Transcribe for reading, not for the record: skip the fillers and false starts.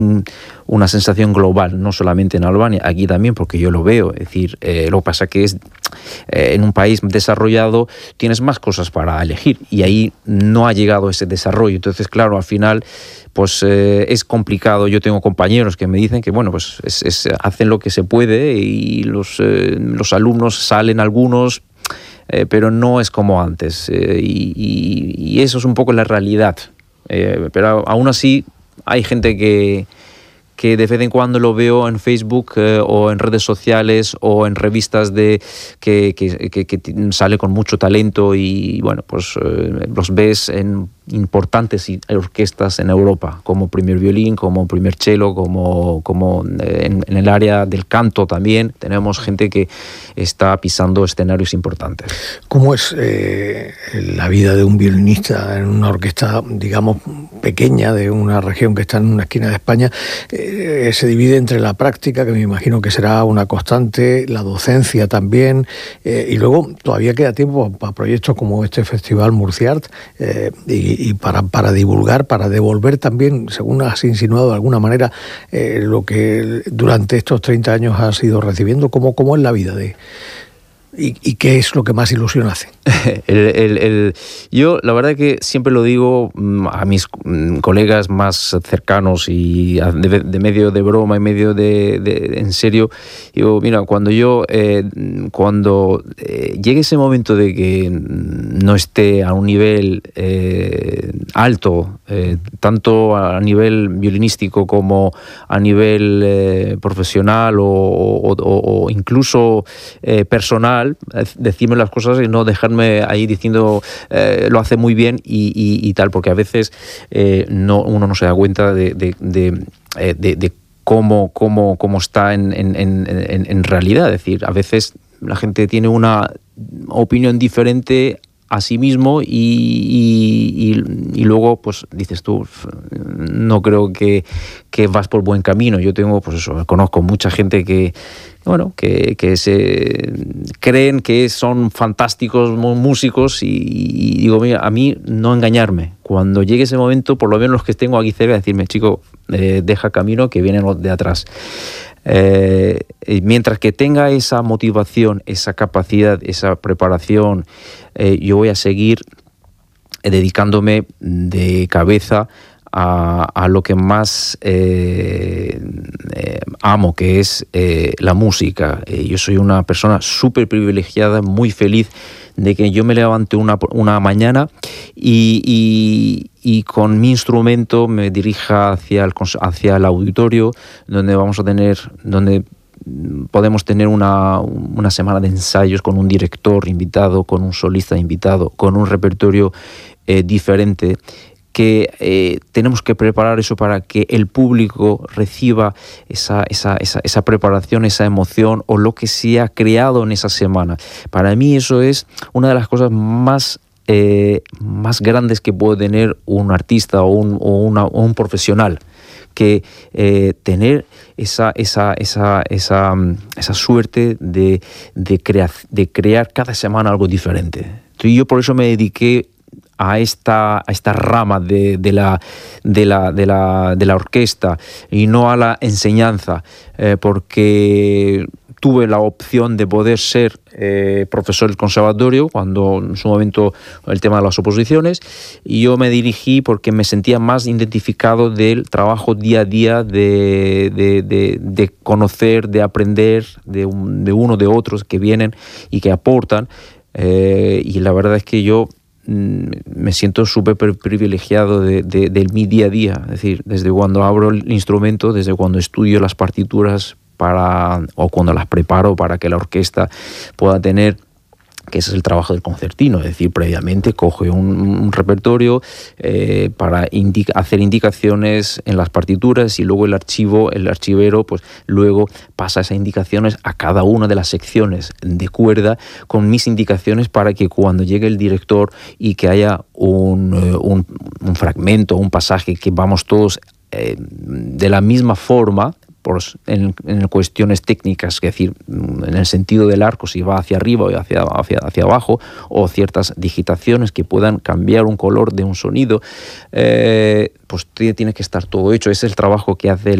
una sensación global, no solamente en Albania, aquí también, porque yo lo veo. Es decir, lo que pasa que es en un país desarrollado tienes más cosas para elegir y ahí no ha llegado ese desarrollo. Entonces, claro, al final pues es complicado. Yo tengo compañeros que me dicen que bueno, pues hacen lo que se puede y los alumnos salen algunos, pero no es como antes, y eso es un poco la realidad, pero aún así hay gente que de vez en cuando lo veo en Facebook o en redes sociales o en revistas que sale con mucho talento y bueno, pues los ves en importantes orquestas en Europa, como primer violín, como primer cello, como en el área del canto también tenemos gente que está pisando escenarios importantes. ¿Cómo es la vida de un violinista en una orquesta, digamos, pequeña, de una región que está en una esquina de España? Se divide entre la práctica, que me imagino que será una constante, la docencia también, y luego todavía queda tiempo para proyectos como este Festival Murciart, y para divulgar, para devolver también, según has insinuado de alguna manera, lo que durante estos 30 años has ido recibiendo. ¿Cómo es la vida de...? ¿Y qué es lo que más ilusión hace? Yo la verdad que siempre lo digo a mis colegas más cercanos y de medio de broma y medio de en serio. Digo, mira, cuando llegue ese momento de que no esté a un nivel alto, tanto a nivel violinístico como a nivel profesional o incluso personal, decirme las cosas y no dejarme ahí diciendo lo hace muy bien y tal, porque a veces uno no se da cuenta de cómo está en realidad. Es decir, a veces la gente tiene una opinión diferente a sí mismo y luego pues dices tú, no creo que vas por buen camino. Yo conozco mucha gente que se creen que son fantásticos músicos y digo, mira, a mí no engañarme. Cuando llegue ese momento, por lo menos los que tengo aquí cerca, decirme, chico, deja camino que vienen los de atrás. Mientras que tenga esa motivación, esa capacidad, esa preparación, yo voy a seguir dedicándome de cabeza a lo que más amo, que es la música. Yo soy una persona súper privilegiada, muy feliz de que yo me levante una mañana y con mi instrumento me dirija hacia el auditorio donde podemos tener una semana de ensayos con un director invitado, con un solista invitado, con un repertorio diferente, que tenemos que preparar eso para que el público reciba esa preparación, esa emoción o lo que se ha creado en esa semana. Para mí eso es una de las cosas más grandes que puede tener un artista o un profesional, que tener esa suerte de crear cada semana algo diferente. Y yo por eso me dediqué a esta rama de la orquesta y no a la enseñanza, porque tuve la opción de poder ser profesor del conservatorio cuando en su momento el tema de las oposiciones, y yo me dirigí porque me sentía más identificado del trabajo día a día, de conocer, de aprender de uno de otros que vienen y que aportan, y la verdad es que yo me siento súper privilegiado de mi día a día. Es decir, desde cuando abro el instrumento, desde cuando estudio las partituras o cuando las preparo para que la orquesta pueda tener, que ese es el trabajo del concertino, es decir, previamente coge un repertorio para hacer indicaciones en las partituras, y luego el archivero pues luego pasa esas indicaciones a cada una de las secciones de cuerda con mis indicaciones, para que cuando llegue el director y que haya un fragmento, un pasaje que vamos todos de la misma forma, en cuestiones técnicas, es decir, en el sentido del arco, si va hacia arriba o hacia abajo, o ciertas digitaciones que puedan cambiar un color de un sonido, pues tiene que estar todo hecho. Ese es el trabajo que hace